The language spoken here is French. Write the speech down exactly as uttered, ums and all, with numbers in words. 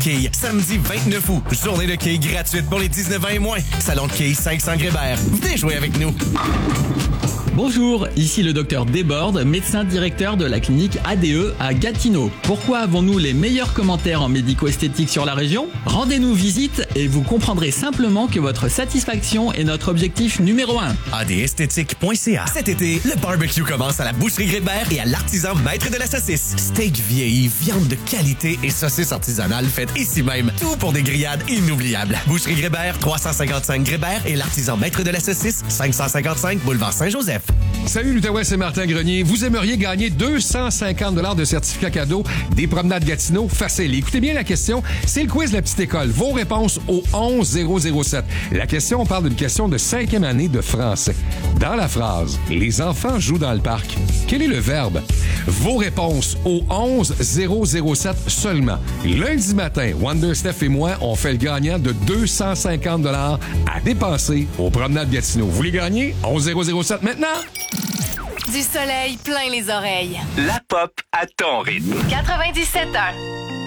Quilles. Samedi vingt-neuf août, journée de quilles gratuite pour les dix-neuf ans et moins. Salon de quilles cinq cents Grébert. Venez jouer avec nous. Bonjour, ici le docteur Desbordes, médecin directeur de la clinique A D E à Gatineau. Pourquoi avons-nous les meilleurs commentaires en médico-esthétique sur la région? Rendez-nous visite et vous comprendrez simplement que votre satisfaction est notre objectif numéro un. a d esthétique point c a. Cet été, le barbecue commence à la boucherie Grébert et à l'artisan maître de la saucisse. Steak vieilli, viande de qualité et saucisse artisanale faite ici même. Tout pour des grillades inoubliables. Boucherie Grébert, trois cent cinquante-cinq Grébert et l'artisan maître de la saucisse, cinq cent cinquante-cinq boulevard Saint-Joseph. Salut l'Outaouais, c'est Martin Grenier. Vous aimeriez gagner deux cent cinquante dollars de certificat cadeau des promenades Gatineau? Facile. Écoutez bien la question. C'est le quiz de la petite école. Vos réponses au onze zéro zéro sept. La question, on parle d'une question de cinquième année de français. Dans la phrase, les enfants jouent dans le parc. Quel est le verbe? Vos réponses au onze zéro zéro sept seulement. Lundi matin, Wonder Steph et moi, on fait le gagnant de deux cent cinquante dollars à dépenser aux promenades Gatineau. Vous voulez gagner? onze zéro zéro sept maintenant? Du soleil plein les oreilles. La pop à ton rythme. quatre-vingt-dix-sept ans.